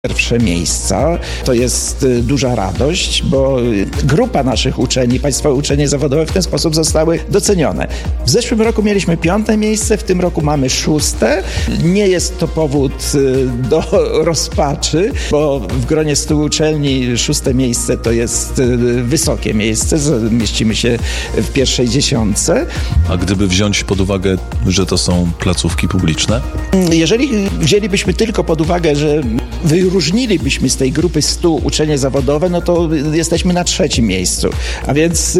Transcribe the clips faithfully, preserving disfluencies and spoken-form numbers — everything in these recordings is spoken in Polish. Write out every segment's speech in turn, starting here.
Pierwsze miejsca. To jest duża radość, bo grupa naszych uczelni, państwowe uczelnie zawodowe w ten sposób zostały docenione. W zeszłym roku mieliśmy piąte miejsce, w tym roku mamy szóste. Nie jest to powód do rozpaczy, bo w gronie stu uczelni szóste miejsce to jest wysokie miejsce. Mieścimy się w pierwszej dziesiątce. A gdyby wziąć pod uwagę, że to są placówki publiczne? Jeżeli wzięlibyśmy tylko pod uwagę, że wyróżnilibyśmy z tej grupy stu uczelnie zawodowe, no to jesteśmy na trzecim miejscu, a więc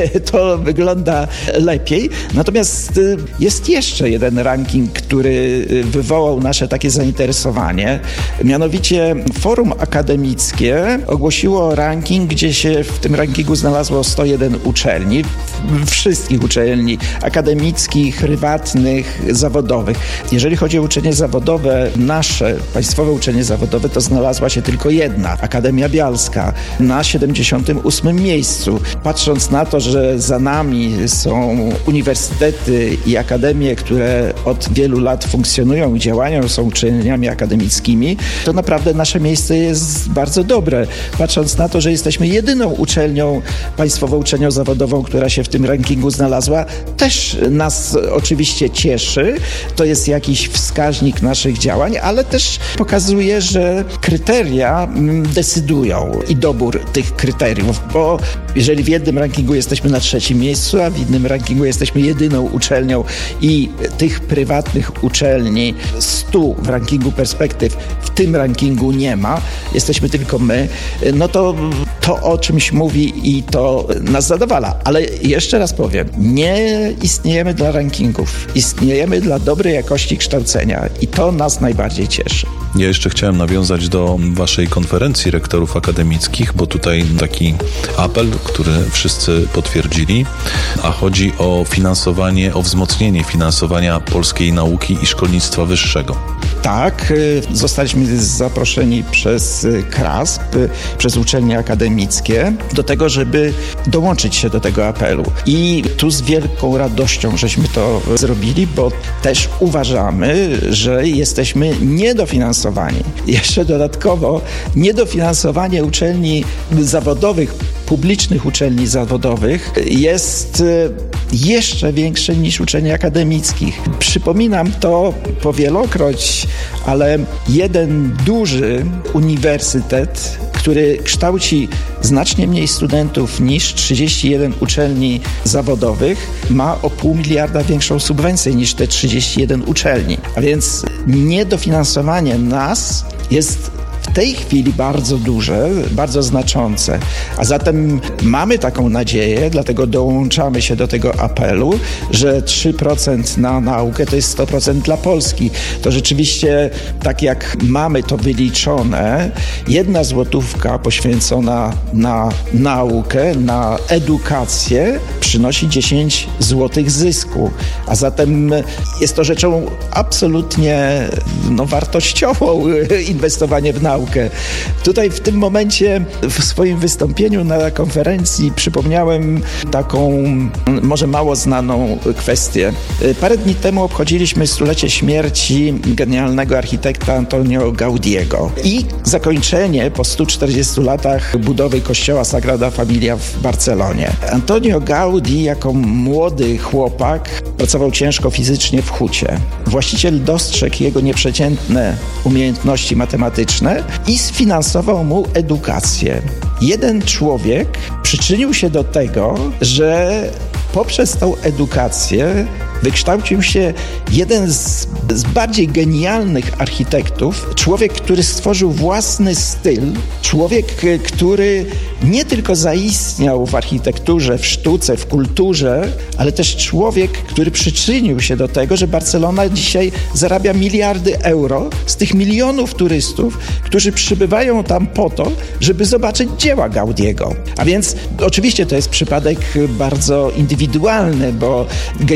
to wygląda lepiej. Natomiast jest jeszcze jeden ranking, który wywołał nasze takie zainteresowanie. Mianowicie Forum Akademickie ogłosiło ranking, gdzie się w tym rankingu znalazło sto jeden uczelni, wszystkich uczelni akademickich, prywatnych, zawodowych. Jeżeli chodzi o uczelnie zawodowe, nasze państwowe uczelnie zawodowe, to znalazła się tylko jedna, Akademia Bialska, na siedemdziesiątym ósmym miejscu. Patrząc na to, że za nami są uniwersytety i akademie, które od wielu lat funkcjonują i działają, są uczelniami akademickimi, to naprawdę nasze miejsce jest bardzo dobre. Patrząc na to, że jesteśmy jedyną uczelnią, państwową uczelnią zawodową, która się w tym rankingu znalazła, też nas oczywiście cieszy. To jest jakiś wskaźnik naszych działań, ale też pokazuje, że kryteria decydują i dobór tych kryteriów, bo jeżeli w jednym rankingu jesteśmy na trzecim miejscu, a w innym rankingu jesteśmy jedyną uczelnią i tych prywatnych uczelni stu w rankingu perspektyw w tym rankingu nie ma, jesteśmy tylko my, no to to o czymś mówi i to nas zadowala. Ale jeszcze raz powiem, nie istniejemy dla rankingów, istniejemy dla dobrej jakości kształcenia i to nas najbardziej cieszy. Ja jeszcze chciałem nawiązać do waszej konferencji rektorów akademickich, bo tutaj taki apel, który wszyscy potwierdzili, a chodzi o finansowanie, o wzmocnienie finansowania polskiej nauki i szkolnictwa wyższego. Tak, zostaliśmy zaproszeni przez KRASP, przez uczelnie akademickie do tego, żeby dołączyć się do tego apelu. I tu z wielką radością żeśmy to zrobili, bo też uważamy, że jesteśmy niedofinansowani. Jeszcze dodatkowo niedofinansowanie uczelni zawodowych, publicznych uczelni zawodowych jest jeszcze większe niż uczelni akademickich. Przypominam to powielokroć, ale jeden duży uniwersytet, który kształci znacznie mniej studentów niż trzydzieści jeden uczelni zawodowych, ma o pół miliarda większą subwencję niż te trzydzieści jeden uczelni. A więc niedofinansowanie nas jest w tej chwili bardzo duże, bardzo znaczące. A zatem mamy taką nadzieję, dlatego dołączamy się do tego apelu, że trzy procent na naukę to jest sto procent dla Polski. To rzeczywiście, tak jak mamy to wyliczone, jedna złotówka poświęcona na naukę, na edukację przynosi dziesięć złotych zysku. A zatem jest to rzeczą absolutnie no, wartościową inwestowanie w naukę. Tutaj w tym momencie w swoim wystąpieniu na konferencji przypomniałem taką może mało znaną kwestię. Parę dni temu obchodziliśmy stulecie śmierci genialnego architekta Antonio Gaudiego i zakończenie po stu czterdziestu latach budowy kościoła Sagrada Familia w Barcelonie. Antonio Gaudí jako młody chłopak pracował ciężko fizycznie w hucie. Właściciel dostrzegł jego nieprzeciętne umiejętności matematyczne i sfinansował mu edukację. Jeden człowiek przyczynił się do tego, że poprzez tą edukację wykształcił się jeden z, z bardziej genialnych architektów, człowiek, który stworzył własny styl, człowiek, który nie tylko zaistniał w architekturze, w sztuce, w kulturze, ale też człowiek, który przyczynił się do tego, że Barcelona dzisiaj zarabia miliardy euro z tych milionów turystów, którzy przybywają tam po to, żeby zobaczyć dzieła Gaudiego. A więc oczywiście to jest przypadek bardzo indywidualny, bo geniusze nie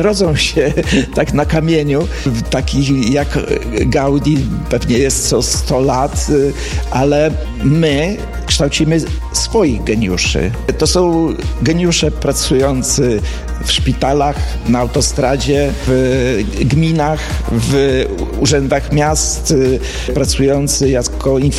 nie rodzą się tak na kamieniu, takich jak Gaudi pewnie jest co sto lat, ale my kształcimy swoich geniuszy. To są geniusze pracujący w szpitalach, na autostradzie, w gminach, w urzędach miast, pracujący jako informatyczni,